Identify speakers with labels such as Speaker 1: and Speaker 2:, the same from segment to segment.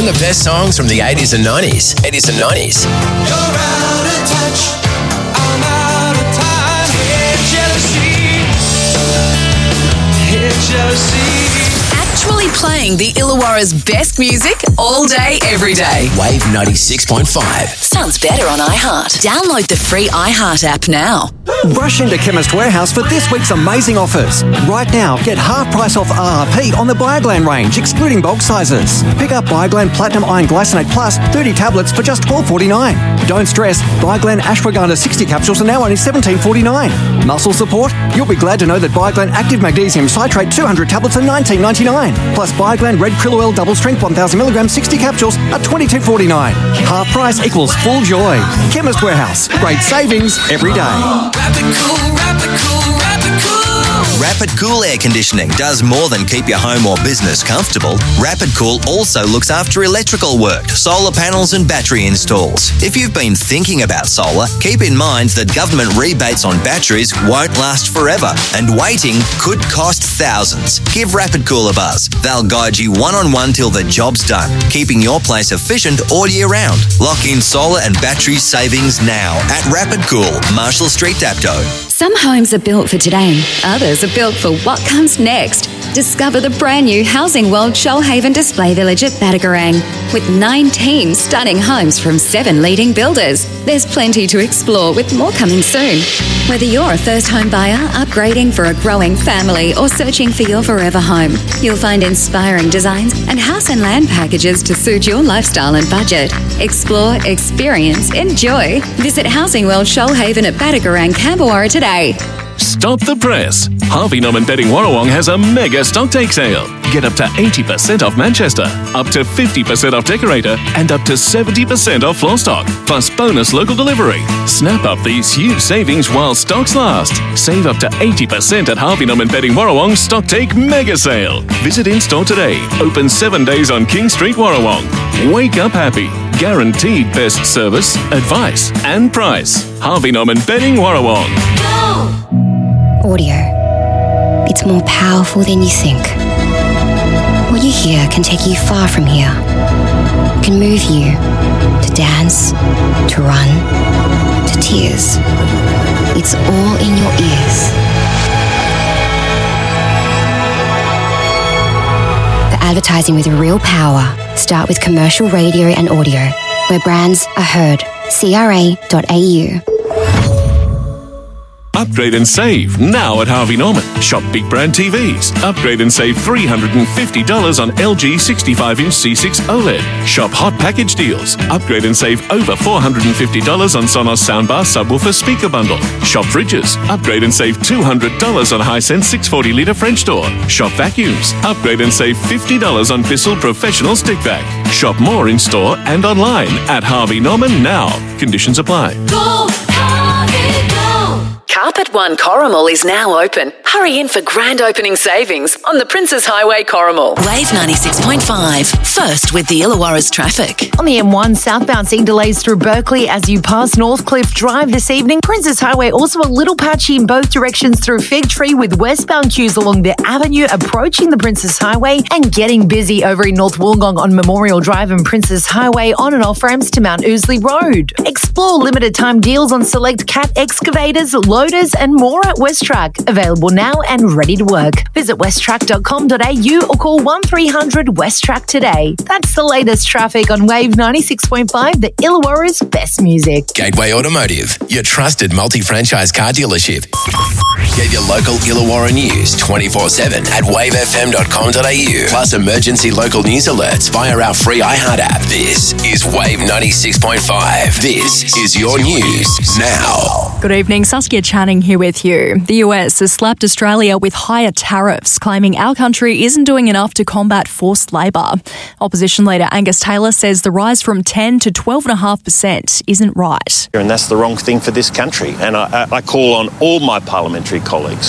Speaker 1: Playing the best songs from the 80s and 90s. 80s and 90s.
Speaker 2: You're out of touch, I'm out of time. Hey, jealousy. Hey, jealousy.
Speaker 3: Actually playing the Illawarra's best music all day, every day.
Speaker 1: Wave 96.5.
Speaker 3: Sounds better on iHeart. Download the free iHeart app now.
Speaker 4: Rush into Chemist Warehouse for this week's amazing offers. Right now, get half price off RRP on the Bioglan range, excluding bulk sizes. Pick up Bioglan Platinum Iron Glycinate Plus 30 tablets for just $12.49. Don't stress, Bioglan Ashwagandha 60 capsules are now only $17.49. Muscle support? You'll be glad to know that Bioglan Active Magnesium Citrate 200 tablets are $19.99. Plus Bioglan Red Krill Oil Double Strength 1000 mg 60 capsules are $22.49. Half price equals full joy. Chemist Warehouse. Great savings every day.
Speaker 2: Rapid Cool, Rapid Cool, Rapid Cool.
Speaker 5: Rapid Cool Air Conditioning does more than keep your home or business comfortable. Rapid Cool also looks after electrical work, solar panels and battery installs. If you've been thinking about solar, keep in mind that government rebates on batteries won't last forever and waiting could cost thousands. Give Rapid Cool a buzz. They'll guide you one-on-one till the job's done, keeping your place efficient all year round. Lock in solar and battery savings now at Rapid Cool, Marshall Street, Dapto.
Speaker 6: Some homes are built for today, others are built for what comes next. Discover the brand new Housing World Shoalhaven Display Village at Badagarang. With 19 stunning homes from 7 leading builders. There's plenty to explore with more coming soon. Whether you're a first home buyer, upgrading for a growing family or searching for your forever home, you'll find inspiring designs and house and land packages to suit your lifestyle and budget. Explore, experience, enjoy. Visit Housing World Shoalhaven at Badagarang, Camberwara today.
Speaker 7: Stop the press. Harvey Norman Bedding Warrawong has a mega stocktake sale. Get up to 80% off Manchester, up to 50% off Decorator, and up to 70% off floor stock, plus bonus local delivery. Snap up these huge savings while stocks last. Save up to 80% at Harvey Norman Bedding Warrawong's Stocktake Mega Sale. Visit in-store today. Open 7 days on King Street, Warrawong. Wake up happy. Guaranteed best service, advice, and price. Harvey Norman Bedding Warrawong.
Speaker 8: Audio. It's more powerful than you think. What you hear can take you far from here. It can move you to dance, to run, to tears. It's all in your ears. For advertising with real power, start with commercial radio and audio, where brands are heard. CRA.au.
Speaker 7: Upgrade and save now at Harvey Norman. Shop big brand TVs. Upgrade and save $350 on LG 65-inch C6 OLED. Shop hot package deals. Upgrade and save over $450 on Sonos soundbar subwoofer speaker bundle. Shop fridges. Upgrade and save $200 on Hisense 640-litre French door. Shop vacuums. Upgrade and save $50 on Bissell Professional Stick Vac. Shop more in store and online at Harvey Norman now. Conditions apply.
Speaker 3: Go, Harvey, go! Carpet One Corrimal is now open. Hurry in for grand opening savings on the Princes Highway Corrimal. Wave 96.5. First with the Illawarra's traffic.
Speaker 9: On the M1 southbound, seeing delays through Berkeley as you pass Northcliffe Drive this evening. Princes Highway also a little patchy in both directions through Fig Tree with westbound queues along the avenue approaching the Princes Highway and getting busy over in North Wollongong on Memorial Drive and Princes Highway on and off ramps to Mount Ousley Road. Explore limited time deals on select Cat excavators, loaders and more at WestTrack. Available now and ready to work. Visit westtrack.com.au or call 1300 WestTrack today. That's the latest traffic on Wave 96.5, the Illawarra's best music.
Speaker 1: Gateway Automotive, your trusted multi-franchise car dealership. Get your local Illawarra news 24/7 at wavefm.com.au. Plus emergency local news alerts via our free iHeart app. This is Wave 96.5. This is your news now.
Speaker 10: Good evening, Saskia Channing here with you. The US has slapped Australia with higher tariffs, claiming our country isn't doing enough to combat forced labour. Opposition leader Angus Taylor says the rise from 10 to 12.5% isn't right.
Speaker 11: And that's the wrong thing for this country. And I call on all of my parliamentary colleagues,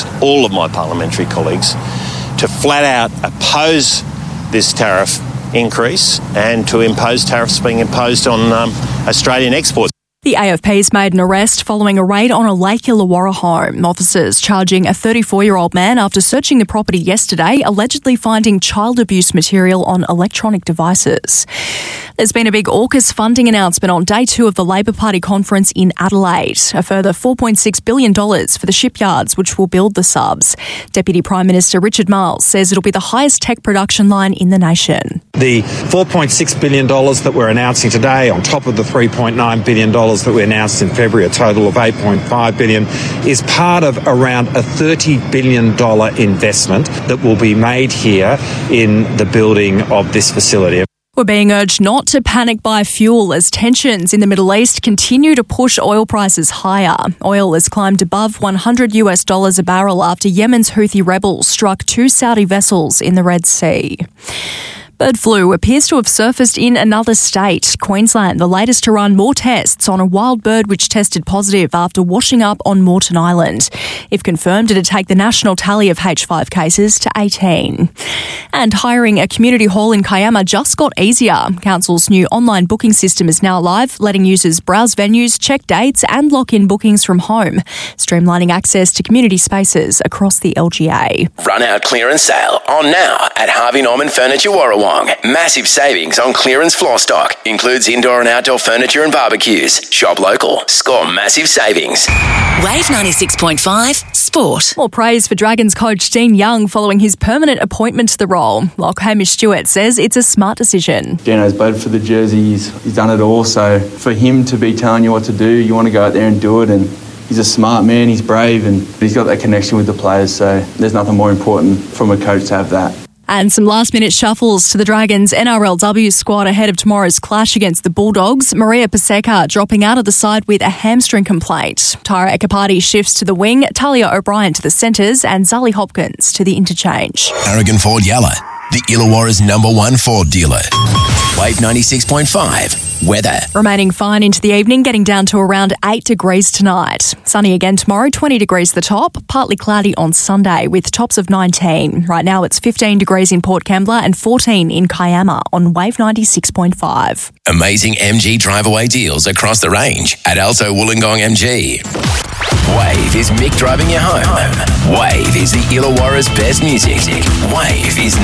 Speaker 11: to flat out oppose this tariff increase and to impose tariffs being imposed on Australian exports.
Speaker 10: The AFP's made an arrest following a raid on a Lake Illawarra home. Officers charging a 34-year-old man after searching the property yesterday, allegedly finding child abuse material on electronic devices. There's been a big AUKUS funding announcement on day 2 of the Labor Party conference in Adelaide. A further $4.6 billion for the shipyards, which will build the subs. Deputy Prime Minister Richard Marles says it'll be the highest tech production line in the nation.
Speaker 12: The $4.6 billion that we're announcing today, on top of the $3.9 billion that we announced in February, a total of $8.5 billion, is part of around a $30 billion investment that will be made here in the building of this facility.
Speaker 10: We're being urged not to panic buy fuel as tensions in the Middle East continue to push oil prices higher. Oil has climbed above $100 a barrel after Yemen's Houthi rebels struck 2 Saudi vessels in the Red Sea. Bird flu appears to have surfaced in another state, Queensland, the latest to run more tests on a wild bird which tested positive after washing up on Moreton Island. If confirmed, it'd take the national tally of H5 cases to 18. And hiring a community hall in Kiama just got easier. Council's new online booking system is now live, letting users browse venues, check dates and lock in bookings from home, streamlining access to community spaces across the LGA.
Speaker 1: Run out clearance sale on now at Harvey Norman Furniture Warrawong. Massive savings on clearance floor stock. Includes indoor and outdoor furniture and barbecues. Shop local. Score massive savings.
Speaker 3: Wave 96.5 Sport.
Speaker 10: More praise for Dragons coach Dean Young following his permanent appointment to the role. Like Hamish Stewart says it's a smart decision.
Speaker 13: Gino's bled for the jersey. He's done it all. So for him to be telling you what to do, you want to go out there and do it. And he's a smart man. He's brave and he's got that connection with the players. So there's nothing more important from a coach to have that.
Speaker 10: And some last-minute shuffles to the Dragons' NRLW squad ahead of tomorrow's clash against the Bulldogs. Maria Paseka dropping out of the side with a hamstring complaint. Tyra Ekapati shifts to the wing, Talia O'Brien to the centres and Zali Hopkins to the interchange.
Speaker 1: Aragon Ford Yalla, the Illawarra's #1 Ford dealer. Wave 96.5 weather.
Speaker 10: Remaining fine into the evening, getting down to around 8 degrees tonight. Sunny again tomorrow, 20 degrees the top. Partly cloudy on Sunday with tops of 19. Right now it's 15 degrees in Port Kembla and 14 in Kiama on Wave 96.5.
Speaker 1: Amazing MG drive-away deals across the range at Alto Wollongong MG. Wave is Mick driving you home. Wave is the Illawarra's best music. Wave is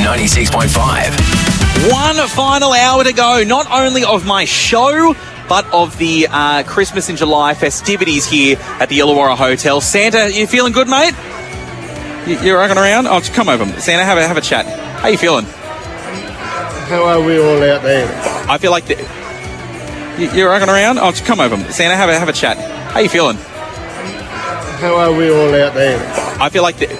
Speaker 1: 96.5.
Speaker 14: One final hour to go, not only of my show, but of the Christmas in July festivities here at the Illawarra Hotel. Santa, you feeling good, mate? You're rocking around? Oh, come over. Santa, have a chat. How you feeling?
Speaker 15: How are we all out there?
Speaker 14: I feel like... You're rocking around? Oh, come over. Santa, have a chat. How you feeling?
Speaker 15: How are we all out there?
Speaker 14: I feel like...